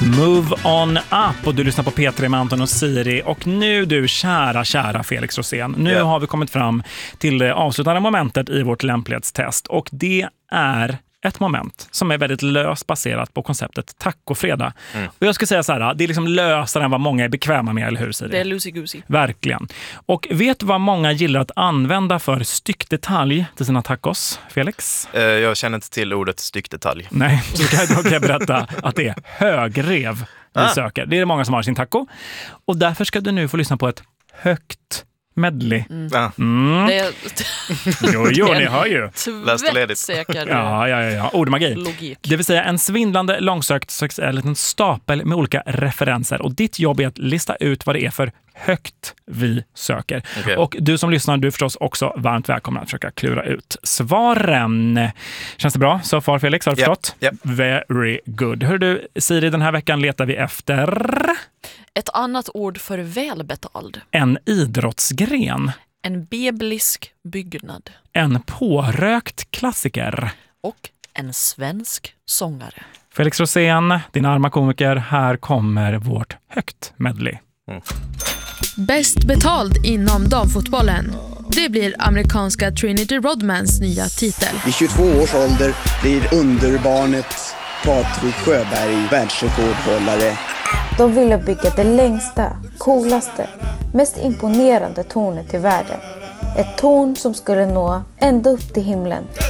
Move on up, och du lyssnar på P3 med Anton och Siri. Och nu du, kära Felix Rosén, nu har vi kommit fram till det avslutande momentet i vårt lämplighetstest. Och det är ett moment som är väldigt löst baserat på konceptet tacofredag. Och jag skulle säga så här, det är liksom lösare än vad många är bekväma med, eller hur Siri? Det är loosey-goosey. Verkligen. Och vet du vad många gillar att använda för styckdetalj till sina tacos, Felix? Jag känner inte till ordet styckdetalj. Nej, så kan jag berätta att det är högrev vi söker. Det är det många som har sin taco. Och därför ska du nu få lyssna på ett högt medley. Det är Jo, ni hör ju. tvättsäker Ja. Ordmagi. logik. Det vill säga en svindlande långsökt en stapel med olika referenser. Och ditt jobb är att lista ut vad det är för högt vi söker. Okay. Och du som lyssnar, du är förstås också varmt välkommen att försöka klura ut svaren. Känns det bra så far, Felix? Har du förstått? Yep. Very good. Hör du, Siri, den här veckan letar vi efter Ett annat ord för välbetald. en idrottsgren, En biblisk byggnad. en pårökt klassiker. Och en svensk sångare. Felix Rosén, din arma komiker, här kommer vårt högt medley. Bäst betald inom damfotbollen. Det blir amerikanska Trinity Rodmans nya titel. I 22 års ålder blir underbarnet Patrik Sjöberg världsrekordhållare. De ville bygga det längsta, coolaste, mest imponerande tornet i världen. Ett torn som skulle nå ända upp till himlen.